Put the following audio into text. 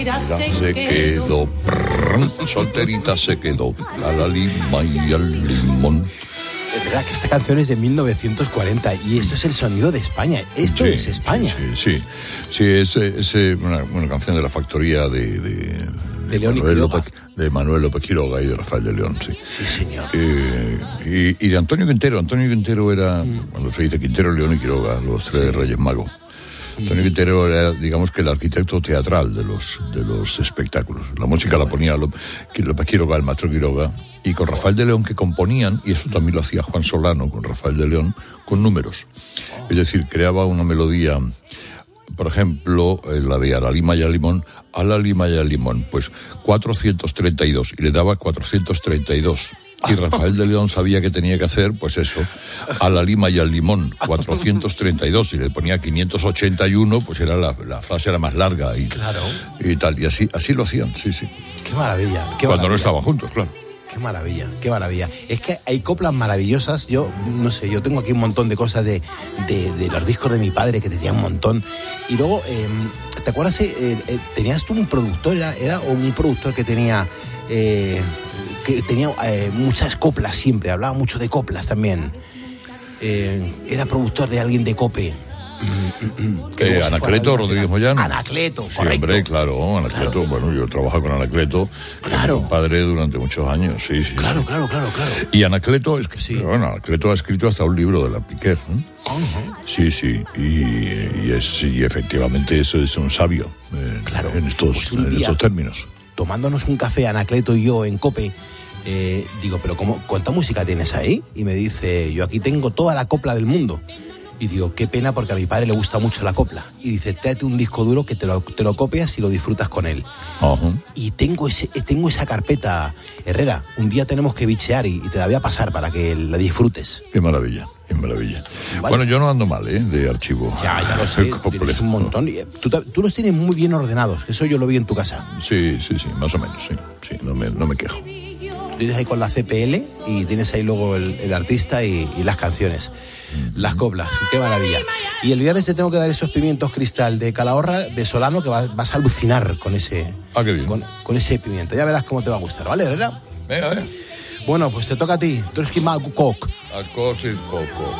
se quedó, solterita se quedó, a la lima y al limón. Es verdad que esta canción es de 1940 y esto es el sonido de España. Esto es España. Sí, es una canción de la factoría de León de Manuel López Quiroga y de Rafael de León, sí. Sí, señor. Y de Antonio Quintero. Antonio Quintero era, cuando se dice Quintero, León y Quiroga, los tres Reyes Magos. Antonio Quintero era, digamos, que el arquitecto teatral de los espectáculos. La música la ponía López Quiroga, el maestro Quiroga, y con Rafael de León, que componían, y eso también lo hacía Juan Solano con Rafael de León, con números. Es decir, creaba una melodía, por ejemplo, la de a la lima y al limón, a la lima y al limón, pues 432, y le daba 432. Y Rafael de León sabía que tenía que hacer, pues eso, a la lima y al limón, 432, y le ponía 581, pues era la frase era más larga y, claro. Y tal, y así lo hacían, sí. Qué maravilla. Cuando no estaban juntos, claro. Qué maravilla. Es que hay coplas maravillosas. Yo, no sé, yo tengo aquí un montón de cosas de los discos de mi padre que tenía un montón. Y luego, ¿te acuerdas? Tenías tú un productor, era un productor que tenía muchas coplas siempre, hablaba mucho de coplas también. Era productor de alguien de Cope. Anacleto Rodríguez Moyán. Anacleto, sí, correcto. Hombre, claro, Anacleto. Claro. Bueno, yo trabajo con Anacleto, claro. Mi padre durante muchos años, sí. Claro. Y Anacleto, sí. Bueno, Anacleto ha escrito hasta un libro de la Piquer. Uh-huh. Sí. Y efectivamente eso es un sabio claro. en estos términos. Tomándonos un café, Anacleto y yo en Cope, digo, pero ¿cuánta música tienes ahí? Y me dice, yo aquí tengo toda la copla del mundo. Y digo, qué pena porque a mi padre le gusta mucho la copla. Y dice, tráete un disco duro que te lo copias y lo disfrutas con él. Uh-huh. Y tengo esa carpeta, Herrera. Un día tenemos que bichear y te la voy a pasar para que la disfrutes. Qué maravilla. ¿Vale? Bueno, yo no ando mal, de archivo. Ya lo sé, tienes un montón. Tú los tienes muy bien ordenados, eso yo lo vi en tu casa. Sí, más o menos, sí, no me quejo. Tienes ahí con la CPL y tienes ahí luego el artista y las canciones, las coplas, qué maravilla. Y el viernes te tengo que dar esos pimientos cristal de Calahorra, de Solano, que vas a alucinar con ese, qué bien. Con ese pimiento. Ya verás cómo te va a gustar, ¿vale, Herrera? Venga. Bueno, pues te toca a ti. Tú eres Kimaku Kok. A coco.